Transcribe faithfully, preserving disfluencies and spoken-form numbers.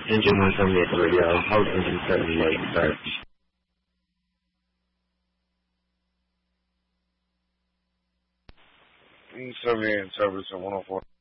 Engine one seventy-eight to radio. Hold engine seventy-eight, sir. seventy-eight, service at one oh four.